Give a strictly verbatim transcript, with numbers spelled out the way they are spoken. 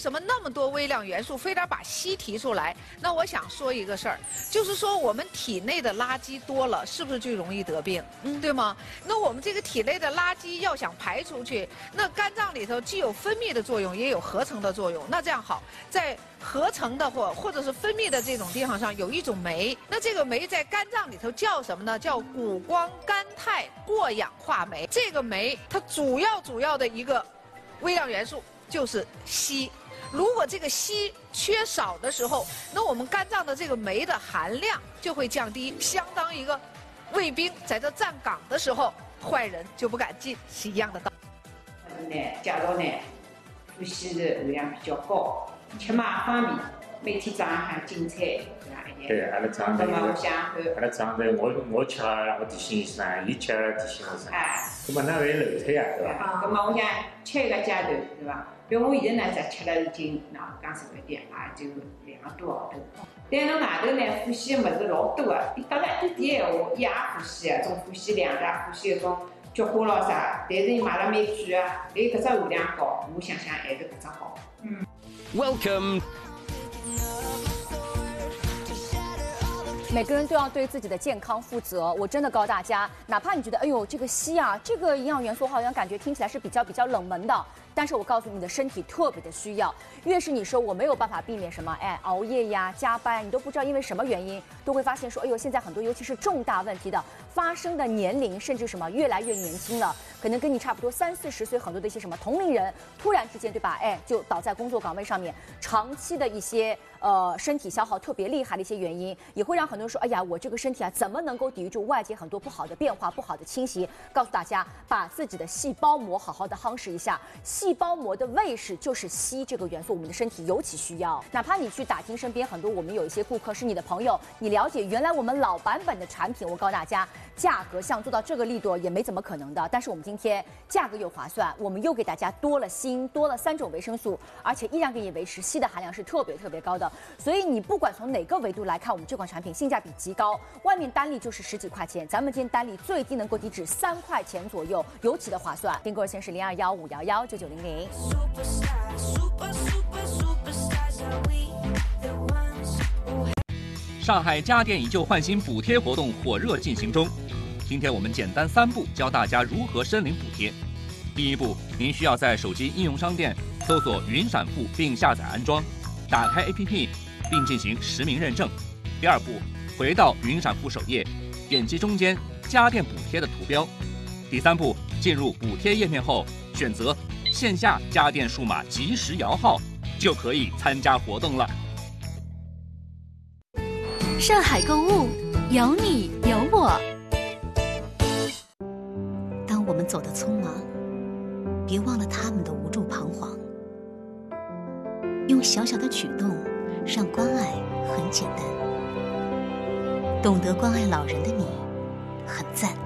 什么那么多微量元素，非得把硒提出来？那我想说一个事儿，就是说我们体内的垃圾多了，是不是就容易得病？嗯，对吗？那我们这个体内的垃圾要想排出去，那肝脏里头既有分泌的作用，也有合成的作用。那这样好，在合成的或或者是分泌的这种地方上有一种酶，那这个酶在肝脏里头叫什么呢？叫谷胱甘肽过氧化酶。这个酶它主要主要的一个微量元素就是硒。如果这个硒缺少的时候，那我们肝脏的这个酶的含量就会降低，相当一个卫兵在这站岗的时候，坏人就不敢进，是一样的道理。 呢，介绍呢，麩酰的含量比较高。吃嘛方面，每天早上喊进菜，对伐？ 对，阿拉早上头， 那么我想看， 阿拉早上头，我我吃了，我提醒伊啥，伊吃了提醒我啥。 哎， 那么那会漏脱呀，对伐？ 啊，那么我想吃一个阶段，对伐？比如我现在呢，才吃了已经，那讲实在点，也就两个多号头。但侬外头呢，呼吸的物事老多个，伊搭了一点点闲话，伊也呼吸个，种呼吸量大，呼吸搿种菊花咯啥，但是伊买了蛮贵个，伊搿只含量高，我想想还是搿只好。嗯。 Welcome。 每个人都要对自己的健康负责。我真的告诉大家，哪怕你觉得，哎呦，这个硒啊，这个营养元素好像感觉听起来是比较比较冷门的，但是我告诉你，你的身体特别的需要。越是你说我没有办法避免什么，哎，熬夜呀、加班，你都不知道因为什么原因，都会发现说，哎呦，现在很多尤其是重大问题的发生的年龄，甚至什么越来越年轻了，可能跟你差不多三四十岁，很多的一些什么同龄人，突然之间，对吧？哎，就倒在工作岗位上面，长期的一些呃身体消耗特别厉害的一些原因，也会让很多人说，哎呀，我这个身体啊，怎么能够抵御住外界很多不好的变化、不好的侵袭？告诉大家，把自己的细胞膜好好的夯实一下。细胞膜的卫士就是硒这个元素，我们的身体尤其需要。哪怕你去打听身边很多，我们有一些顾客是你的朋友，你了解原来我们老版本的产品，我告诉大家，价格像做到这个力度也没怎么可能的。但是我们今天价格又划算，我们又给大家多了锌，多了三种维生素，而且依然给你维持硒的含量是特别特别高的。所以你不管从哪个维度来看，我们这款产品性价比极高，外面单粒就是十几块钱，咱们今天单粒最低能够抵止三块钱左右，尤其的划算。订购热线是零二幺五幺幺九九零零。 上海家电以旧换新补贴活动火热进行中，今天我们简单三步教大家如何申领补贴。第一步，您需要在手机应用商店搜索云闪付并下载安装，打开 A P P 并进行实名认证。第二步，回到云闪付首页，点击中间家电补贴的图标。第三步，进入补贴页面后，选择线下家电数码即时摇号，就可以参加活动了。 上海购物，有你有我。当我们走得匆忙，别忘了他们的无助彷徨。用小小的举动，让关爱很简单。懂得关爱老人的你，很赞。